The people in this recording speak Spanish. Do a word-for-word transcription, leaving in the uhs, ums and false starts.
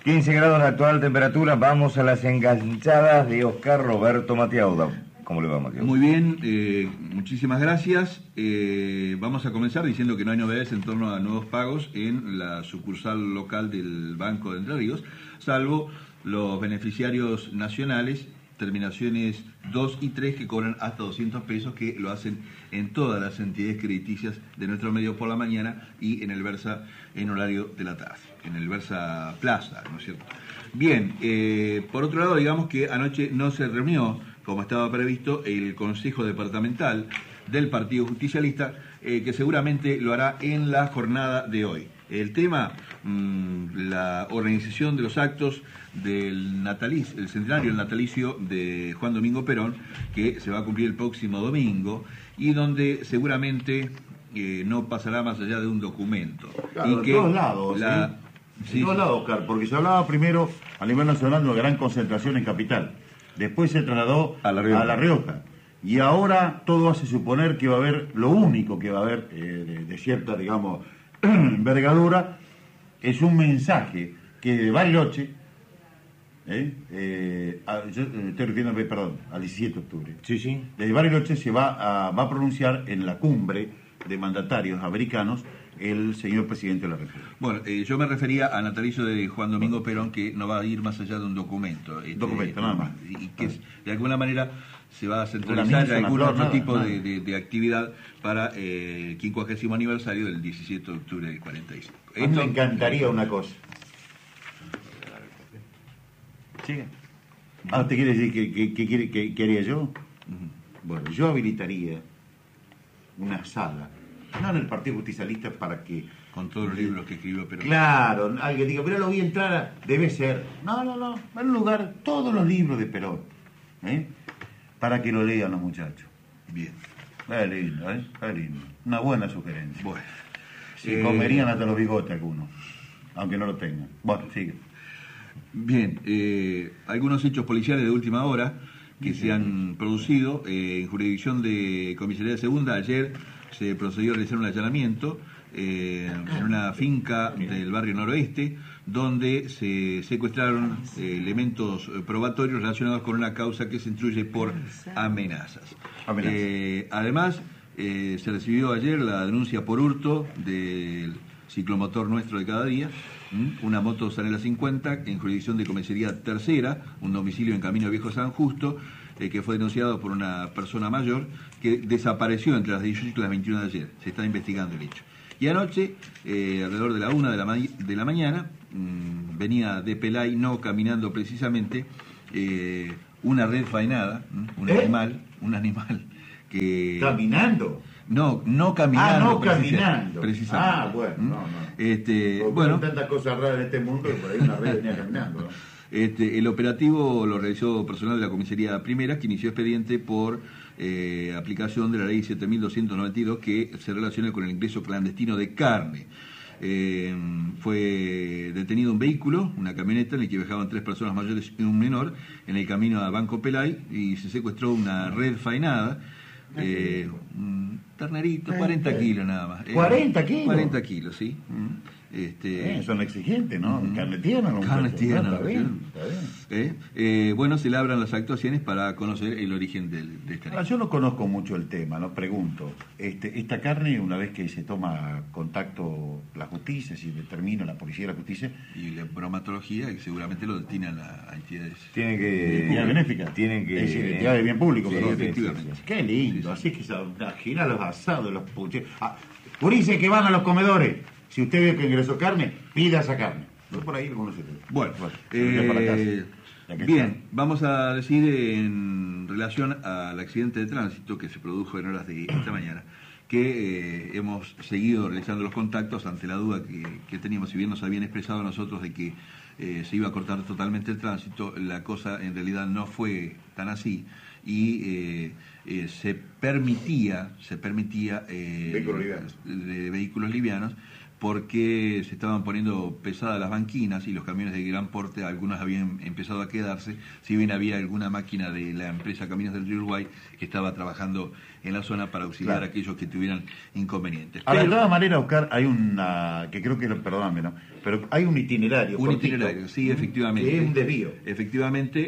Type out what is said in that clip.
quince grados la actual temperatura. Vamos a las enganchadas de Oscar Roberto Matiauda. ¿Cómo le va, Matiauda? Muy bien, eh, muchísimas gracias. Eh, vamos a comenzar diciendo que no hay novedades en torno a nuevos pagos en la sucursal local del Banco de Entre Ríos, salvo los beneficiarios nacionales, terminaciones dos y tres, que cobran hasta doscientos pesos, que lo hacen en todas las entidades crediticias de nuestro medio por la mañana y en el Versa en horario de la tarde, en el Versa Plaza, ¿no es cierto? Bien, eh, por otro lado, digamos que anoche no se reunió, como estaba previsto, el Consejo Departamental del Partido Justicialista, eh, que seguramente lo hará en la jornada de hoy. El tema, mmm, la organización de los actos del natalicio, el centenario del natalicio de Juan Domingo Perón, que se va a cumplir el próximo domingo, y donde seguramente eh, no pasará más allá de un documento. Claro, y que en todos lados, la... ¿sí? Sí, en todos sí. lados, Oscar, porque se hablaba primero a nivel nacional de una gran concentración en Capital. Después se trasladó A La Rioja. a La Rioja. Y ahora todo hace suponer que va a haber, lo único que va a haber eh, de, de cierta, digamos, envergadura, es un mensaje que de Bariloche, eh, eh, a, yo estoy refiriéndome, perdón, al diecisiete de octubre, Sí, sí. desde Bariloche se va a, va a pronunciar en la cumbre de mandatarios americanos el señor presidente de la República. Bueno, eh, yo me refería al natalicio de Juan Domingo Perón, que no va a ir más allá de un documento. Este, Documento, nada más. Y que es, de alguna manera se va a Una centralizar misa, una algún flor, otro nada, tipo nada. De, de, de actividad para eh, el quincuagésimo aniversario del diecisiete de octubre del cuarenta y cinco. A mí me encantaría una cosa. Sigue. Ah, ¿usted quiere decir que, que, que quiere- que- que haría yo? Bueno, yo habilitaría una sala, no en el Partido Justicialista, para que... Con todos los libros que escribió Perón. Claro, alguien diga, pero lo voy a entrar, a- debe ser. No, no, no, en un lugar, todos los libros de Perón, ¿eh? Para que lo lean los muchachos. Bien. Es lindo, ¿eh? Es lindo. Una buena sugerencia. Bueno. Se Eh, comerían hasta los bigotes algunos, aunque no lo tengan. Bueno, sigue. Bien, eh, algunos hechos policiales de última hora que se han producido eh, en jurisdicción de Comisaría de Segunda. Ayer se procedió a realizar un allanamiento eh, en una finca del barrio noroeste, donde se secuestraron eh, elementos probatorios relacionados con una causa que se instruye por amenazas. Amenazas. Eh, además, eh, se recibió ayer la denuncia por hurto del ciclomotor nuestro de cada día, ¿m? Una moto Zanela cincuenta en jurisdicción de Comisaría Tercera, un domicilio en Camino Viejo San Justo, eh, que fue denunciado por una persona mayor que desapareció entre las dieciocho y las veintiuna de ayer. Se está investigando el hecho. Y anoche, eh, alrededor de la una de la, ma de la mañana, mmm, venía de Pelay, no caminando precisamente, eh, una red faenada, ¿m? un ¿Eh? animal, un animal que... ¿Caminando? No, no caminando. Ah, no precisa- caminando. Precisamente. Ah, bueno, ¿Mm? no, no. Este, Porque bueno, hay tantas cosas raras en este mundo que por ahí una red venía caminando, ¿no? este, el operativo lo realizó personal de la Comisaría Primera, que inició expediente por eh, aplicación de la Ley siete mil doscientos noventa y dos, que se relaciona con el ingreso clandestino de carne. Eh, fue detenido un vehículo, una camioneta en la que viajaban tres personas mayores y un menor, en el camino a Banco Pelay, y se secuestró una red faenada. Eh, un ternerito, cuarenta kilos nada más. Eh, ¿cuarenta kilos? cuarenta kilos, sí. Mm. Este, Eh, son exigentes, ¿no? Carne tierna, ¿no? Carne muchachos? tierna, Está bien, ¿no? está bien. eh, eh, bueno, se labran las actuaciones para conocer el origen del, de esta Ahora, yo no conozco mucho el tema, no pregunto. Este, esta carne, una vez que se toma contacto la justicia, si determina la policía de la justicia, y la bromatología, que seguramente lo destinan a, a entidades. Tienen que... entidad benéfica. Tienen que... Es decir, entidad de bien público, Sí, perdón. efectivamente. Qué lindo, así es que se imagina los asados, los pucheros. Ah, Purice que van a los comedores. Si usted ve que ingresó carne, pida esa carne. Yo por ahí lo conoce. Bueno, eh, para la casa, eh, ya que bien, está. vamos a decir en relación al accidente de tránsito que se produjo en horas de esta mañana, que eh, hemos seguido realizando los contactos ante la duda que, que teníamos, si bien nos habían expresado a nosotros de que eh, se iba a cortar totalmente el tránsito, la cosa en realidad no fue tan así, y eh, eh, se permitía, se permitía eh, Vehículos livianos. de vehículos livianos, porque se estaban poniendo pesadas las banquinas y los camiones de gran porte, algunos habían empezado a quedarse, si bien había alguna máquina de la empresa Caminos del Río Uruguay que estaba trabajando en la zona para auxiliar Claro. a aquellos que tuvieran inconvenientes. Ahora, de Pero- todas maneras, Oscar, hay una, que creo que, perdóname, ¿no? Pero hay un itinerario. un cortito, itinerario, sí, efectivamente. que es un desvío. Efectivamente,